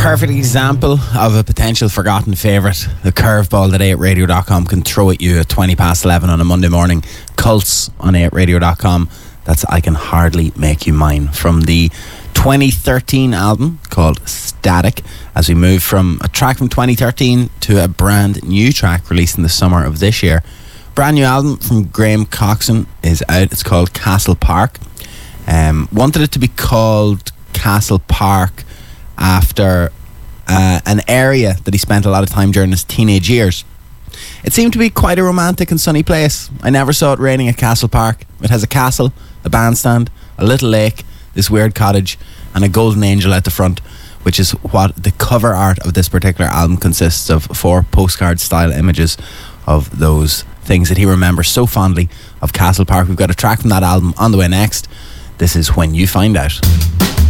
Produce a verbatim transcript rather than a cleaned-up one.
perfect example of a potential forgotten favourite. The curveball that a eight radio dot com can throw at you at twenty past eleven on a Monday morning. Cults on a eight radio dot com. That's I Can Hardly Make You Mine, from the twenty thirteen album called Static, as we move from a track from twenty thirteen to a brand new track released in the summer of this year. Brand new album from Graham Coxon is out. It's called Castle Park. Um, wanted it to be called Castle Park after uh, an area that he spent a lot of time during his teenage years. It seemed to be quite a romantic and sunny place. I never saw it raining at Castle Park. It has a castle, a bandstand, a little lake, this weird cottage, and a golden angel at the front, which is what the cover art of this particular album consists of. Four postcard style images of those things that he remembers so fondly of Castle Park. We've got a track from that album on the way next. This is When You Find Out.